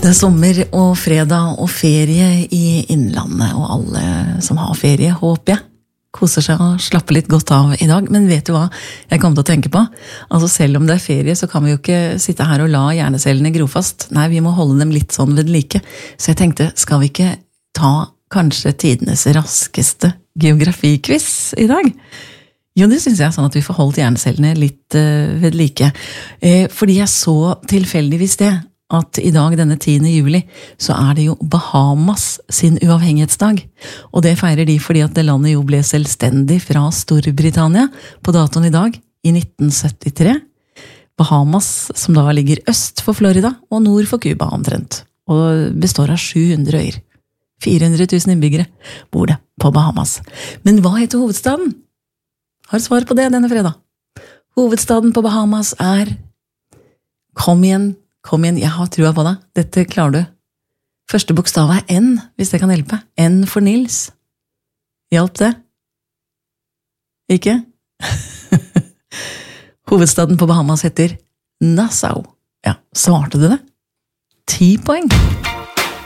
Det sommer og fredag og ferie i innlandet, og alle som har ferie, håper jeg, koser seg og slapper litt godt av i dag. Men vet du hva jeg kom til å tenke på? Altså selv om det er ferie, så kan vi jo ikke sitte her og la hjernecellene gro fast. Nei, vi må holde dem litt sånn ved like. Så jeg tenkte, skal vi ikke ta kanskje tidenes raskeste geografikviss i dag? Jo, det synes jeg, sånn at vi får holdt hjernecellene litt ved like. Fordi jeg så tilfeldigvis det, at i dag, denne 10. juli, så er det jo Bahamas sin uavhengighetsdag. Og det feirer de fordi at det landet jo ble selvstendig fra Storbritannia på datoen i dag, i 1973. Bahamas, som da ligger øst for Florida og nord for Cuba omtrent, og består av 700 øyer. 400 000 innbyggere bor det på Bahamas. Men hva heter hovedstaden? Har svar på det denne fredag. Hovedstaden på Bahamas er... Kom igjen, jeg har trua på deg. Dette klarer du. Første bokstav er N, hvis det kan hjelpe. N for Nils. Hjalp det? Ikke? Hovedstaden på Bahamas heter Nassau. Ja, svarte du det? 10 poeng.